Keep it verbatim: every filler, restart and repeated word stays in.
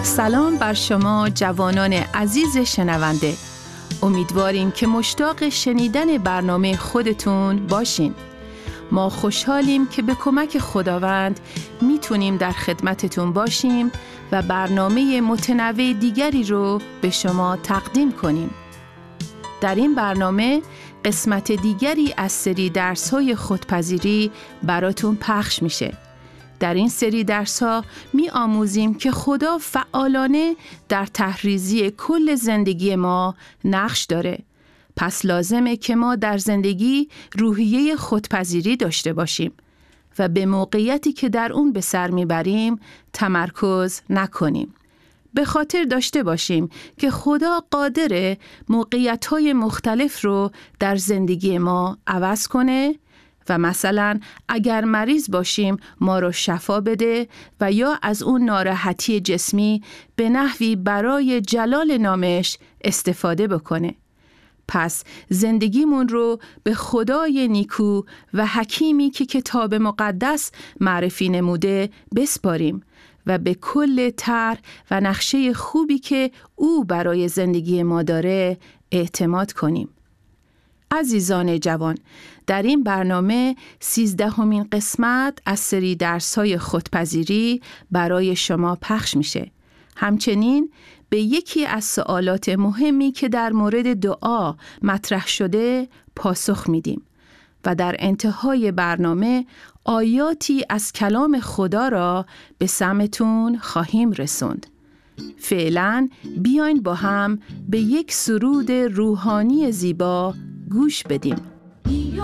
سلام بر شما جوانان عزیز شنونده. امیدواریم که مشتاق شنیدن برنامه خودتون باشین. ما خوشحالیم که به کمک خداوند میتونیم در خدمتتون باشیم و برنامه متنوع دیگری رو به شما تقدیم کنیم. در این برنامه قسمت دیگری از سری درس‌های خودپذیری براتون پخش میشه. در این سری درس‌ها می آموزیم که خدا فعالانه در تحریزی کل زندگی ما نقش داره. پس لازمه که ما در زندگی روحیه خودپذیری داشته باشیم و به موقعیتی که در اون به سر میبریم تمرکز نکنیم. به خاطر داشته باشیم که خدا قادره موقعیت‌های مختلف رو در زندگی ما عوض کنه و مثلا اگر مریض باشیم ما رو شفا بده و یا از اون ناراحتی جسمی به نحوی برای جلال نامش استفاده بکنه. پس زندگیمون رو به خدای نیکو و حکیمی که کتاب مقدس معرفی نموده بسپاریم و به کل طرح و نقشه خوبی که او برای زندگی ما داره اعتماد کنیم. عزیزان جوان، در این برنامه سیزدهمین قسمت از سری درس‌های خودپذیری برای شما پخش میشه. همچنین به یکی از سوالات مهمی که در مورد دعا مطرح شده پاسخ میدیم و در انتهای برنامه آیاتی از کلام خدا را به سمعتون خواهیم رسوند. فعلاً بیاین با هم به یک سرود روحانی زیبا گوش بدیم.